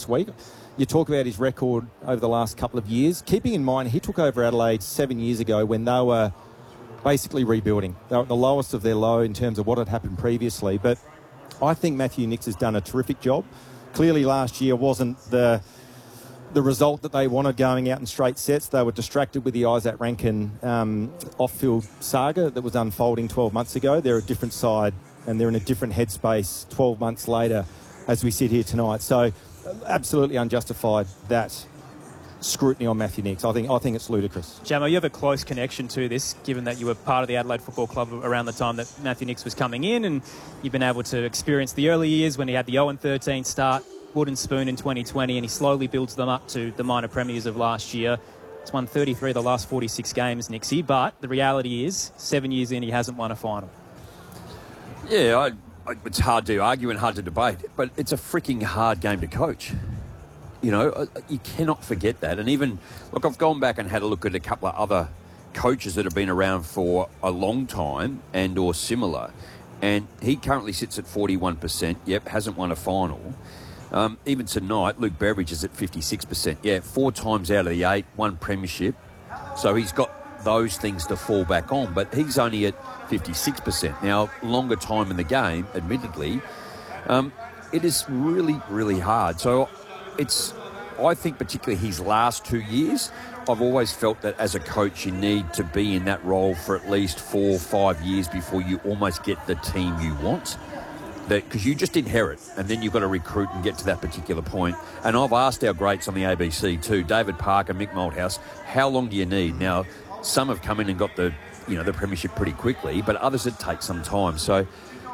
this week. You talk about his record over the last couple of years. Keeping in mind, he took over Adelaide 7 years ago when they were basically rebuilding. They were at the lowest of their low in terms of what had happened previously. But I think Matthew Nicks has done a terrific job. Clearly last year wasn't the result that they wanted going out in straight sets. They were distracted with the Isaac Rankin off-field saga that was unfolding 12 months ago. They're a different side and they're in a different headspace 12 months later as we sit here tonight. So absolutely unjustified that scrutiny on Matthew Nicks. I think it's ludicrous. Jamo, you have a close connection to this, given that you were part of the Adelaide Football Club around the time that Matthew Nicks was coming in, and you've been able to experience the early years when he had the 0-13 start, wooden spoon in 2020, and he slowly builds them up to the minor premiers of last year. He's won 33 of the last 46 games, Nixie, but the reality is 7 years in, he hasn't won a final. Yeah, it's hard to argue and hard to debate, but it's a freaking hard game to coach. You know, you cannot forget that. And even, look, I've gone back and had a look at a couple of other coaches that have been around for a long time and or similar. And he currently sits at 41%. Yep, hasn't won a final. Even tonight, Luke Beveridge is at 56%. Yeah, 4 times out of the 8, 1 premiership. So he's got those things to fall back on, but he's only at 56%. Now, longer time in the game, admittedly, it is really, really hard. So I think particularly his last 2 years, I've always felt that as a coach you need to be in that role for at least 4 or 5 years before you almost get the team you want. Because you just inherit, and then you've got to recruit and get to that particular point. And I've asked our greats on the ABC too, David Parker, Mick Malthouse, how long do you need? Now, some have come in and got the premiership pretty quickly, but others it takes some time. So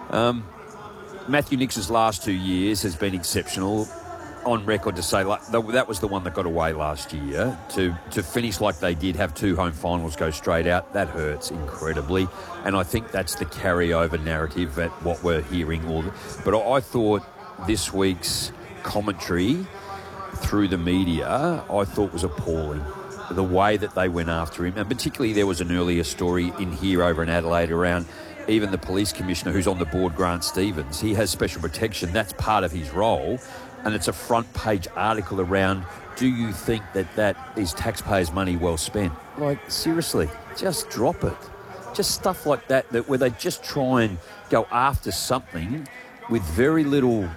Matthew Nicks' last 2 years has been exceptional. On record to say that was the one that got away last year. To finish like they did, have 2 home finals go straight out, that hurts incredibly. And I think that's the carryover narrative at what we're hearing. But I thought this week's commentary through the media, I thought was appalling. The way that they went after him, and particularly there was an earlier story in here over in Adelaide around even the police commissioner who's on the board, Grant Stevens. He has special protection. That's part of his role. And it's a front page article around, do you think that is taxpayers' money well spent? Like, seriously, just drop it. Just stuff like that where they just try and go after something with very little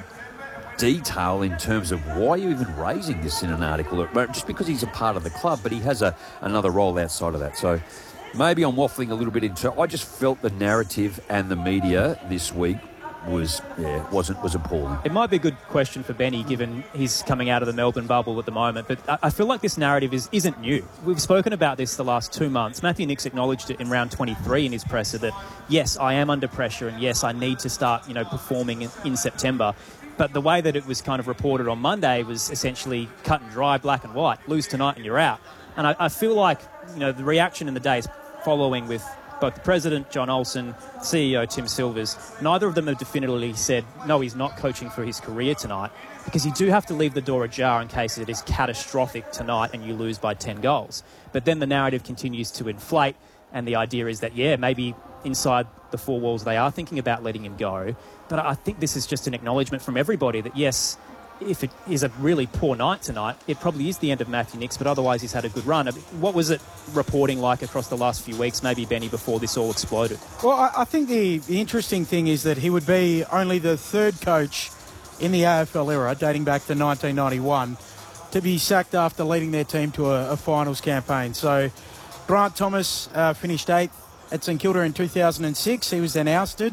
detail in terms of why are you even raising this in an article? Just because he's a part of the club, but he has another role outside of that. So maybe I'm waffling a little bit I just felt the narrative and the media this week was appalling. It might be a good question for Benny, given he's coming out of the Melbourne bubble at the moment, but I feel like this narrative isn't new. We've spoken about this the last 2 months. Matthew Nicks acknowledged it in round 23 in his presser that, yes, I am under pressure and yes, I need to start, performing in September. But the way that it was kind of reported on Monday was essentially cut and dry, black and white, lose tonight and you're out. And I feel like, the reaction in the days following with both the President, John Olsen, CEO, Tim Silvers, neither of them have definitively said, no, he's not coaching for his career tonight, because you do have to leave the door ajar in case it is catastrophic tonight and you lose by 10 goals. But then the narrative continues to inflate, and the idea is that, maybe inside the 4 walls they are thinking about letting him go. But I think this is just an acknowledgement from everybody that, yes, if it is a really poor night tonight, it probably is the end of Matthew Nicks, but otherwise he's had a good run. What was it reporting like across the last few weeks, maybe, Benny, before this all exploded? Well, I think the interesting thing is that he would be only the 3rd coach in the AFL era, dating back to 1991, to be sacked after leading their team to a finals campaign. So Grant Thomas finished 8th at St Kilda in 2006. He was then ousted.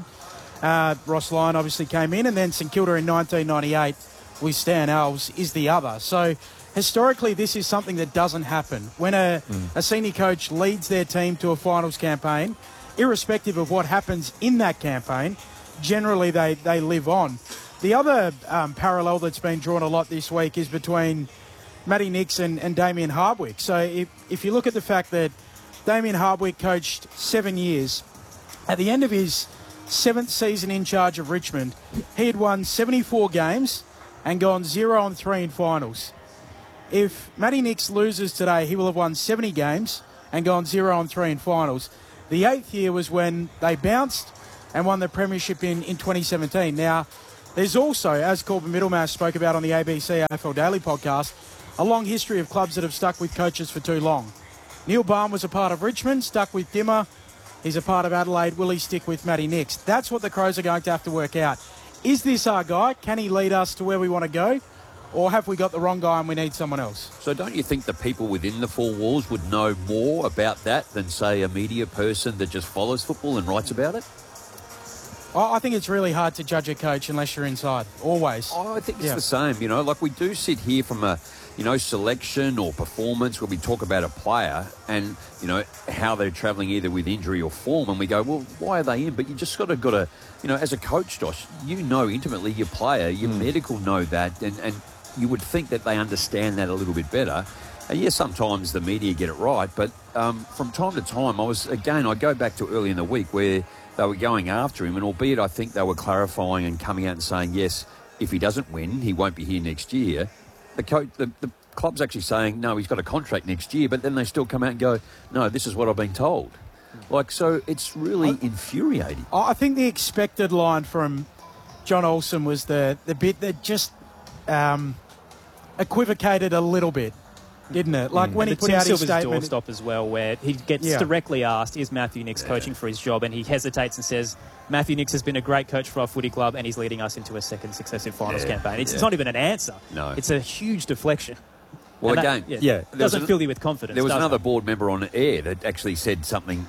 Ross Lyon obviously came in, and then St Kilda in 1998 with Stan Alves is the other. So historically, this is something that doesn't happen. When a senior coach leads their team to a finals campaign, irrespective of what happens in that campaign, generally they live on. The other parallel that's been drawn a lot this week is between Matty Nicks and Damien Hardwick. So if you look at the fact that Damien Hardwick coached 7 years, at the end of his 7th season in charge of Richmond, he had won 74 games and gone 0-3 in finals. If Matty Nicks loses today, he will have won 70 games and gone 0-3 in finals. The 8th year was when they bounced and won the premiership in 2017. Now, There's also, as Corbin Middlemash spoke about on the ABC AFL Daily podcast, a long history of clubs that have stuck with coaches for too long. Neil Balme was a part of Richmond, stuck with Dimmer. He's a part of Adelaide. Will he stick with Matty Nix? That's what the Crows are going to have to work out. Is this our guy? Can he lead us to where we want to go? Or have we got the wrong guy and we need someone else? So don't you think the people within the four walls would know more about that than, say, a media person that just follows football and writes about it? I think it's really hard to judge a coach unless you're inside, always. I think it's the same, like we do sit here from a, selection or performance where we talk about a player and, how they're travelling either with injury or form, and we go, well, why are they in? But you just got to, as a coach, Josh, intimately your player, your medical know that, and you would think that they understand that a little bit better. And yes, sometimes the media get it right, but from time to time, I go back to early in the week where they were going after him, and albeit I think they were clarifying and coming out and saying, yes, if he doesn't win, he won't be here next year. The club's actually saying, no, he's got a contract next year, but then they still come out and go, no, this is what I've been told. So it's really infuriating. I think the expected line from John Olsen was the bit that just equivocated a little bit, didn't it? Like when he put out his statement. Doorstop as well, where he gets directly asked, is Matthew Nix coaching for his job? And he hesitates and says, Matthew Nix has been a great coach for our footy club and he's leading us into a second successive finals campaign. It's not even an answer. No. It's a huge deflection. Well, and again, it doesn't fill you with confidence. There was another board member on air that actually said something,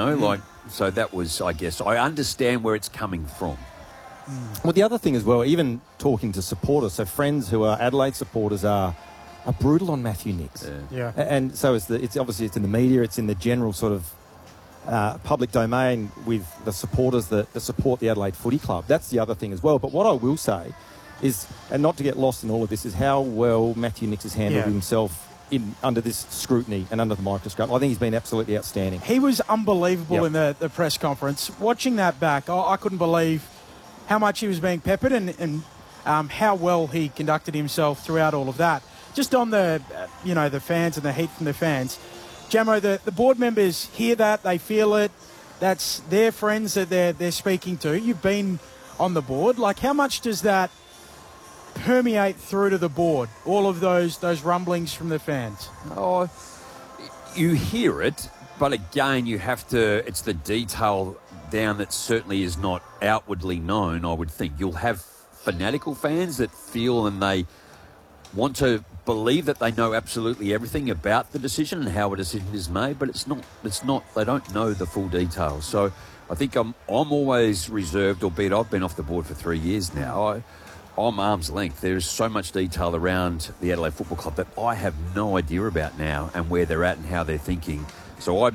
so that was, I guess, I understand where it's coming from. Well, the other thing as well, even talking to supporters, so friends who are Adelaide supporters are brutal on Matthew Nix. Yeah. And so it's obviously it's in the media, it's in the general sort of public domain with the supporters that support the Adelaide Footy Club. That's the other thing as well. But what I will say is, and not to get lost in all of this, is how well Matthew Nix has handled himself under this scrutiny and under the microscope. I think he's been absolutely outstanding. He was unbelievable in the press conference. Watching that back, I couldn't believe how much he was being peppered and how well he conducted himself throughout all of that. Just on the fans and the heat from the fans. Jamo, the board members hear that, they feel it. That's their friends that they're speaking to. You've been on the board. Like, how much does that permeate through to the board? All of those rumblings from the fans. Oh, you hear it, but again, you have to. It's the detail down that certainly is not outwardly known. I would think you'll have fanatical fans that feel and they want to believe that they know absolutely everything about the decision and how a decision is made, but it's not, they don't know the full details. So I think I'm always reserved, albeit I've been off the board for 3 years now. I'm arm's length. There is so much detail around the Adelaide Football Club that I have no idea about now and where they're at and how they're thinking. So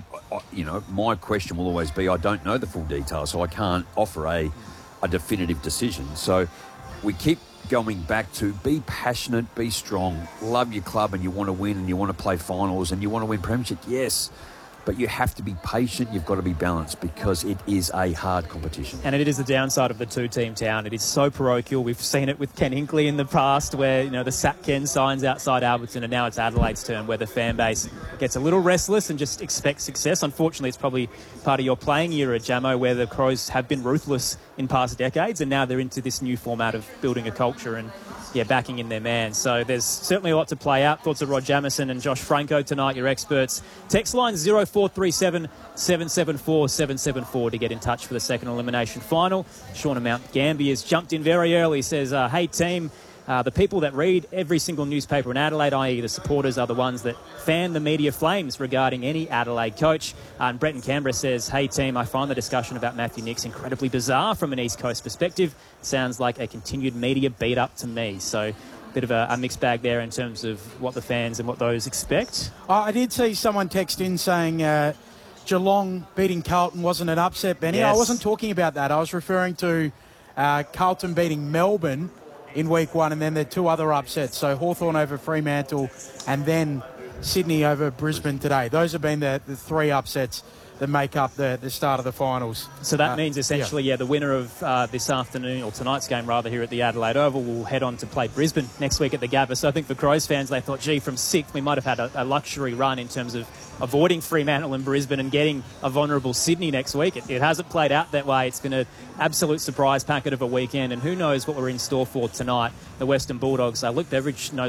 my question will always be, I don't know the full details, so I can't offer a definitive decision. So we keep going back to be passionate, be strong, love your club and you want to win and you want to play finals and you want to win premiership, yes. But you have to be patient, you've got to be balanced because it is a hard competition. And it is the downside of the two-team town. It is so parochial. We've seen it with Ken Hinkley in the past where, the Sat Ken signs outside Alberton, and now it's Adelaide's turn where the fan base gets a little restless and just expects success. Unfortunately, it's probably part of your playing era, Jamo, where the Crows have been ruthless in past decades and now they're into this new format of building a culture and backing in their man. So there's certainly a lot to play out. Thoughts of Rod Jamieson and Josh Franco tonight, your experts. Text line 0437 774 774 to get in touch for the second elimination final. Shauna Mount Gambier has jumped in very early, says, hey team, the people that read every single newspaper in Adelaide, i.e. the supporters, are the ones that fan the media flames regarding any Adelaide coach. And Brett Canberra says, hey team, I find the discussion about Matthew Nix incredibly bizarre from an East Coast perspective. Sounds like a continued media beat up to me. So bit of a mixed bag there in terms of what the fans and what those expect. I did see someone text in saying Geelong beating Carlton wasn't an upset, Benny. Yes. I wasn't talking about that. I was referring to Carlton beating Melbourne in week one, and then the two other upsets. So Hawthorn over Fremantle and then Sydney over Brisbane today. Those have been the three upsets that make up the start of the finals. So that means essentially, the winner of this afternoon, or tonight's game rather, here at the Adelaide Oval will head on to play Brisbane next week at the Gabba. So I think for Crows fans, they thought, gee, from 6th, we might have had a luxury run in terms of avoiding Fremantle and Brisbane and getting a vulnerable Sydney next week. It hasn't played out that way. It's been an absolute surprise packet of a weekend, and who knows what we're in store for tonight. The Western Bulldogs, Luke Beveridge knows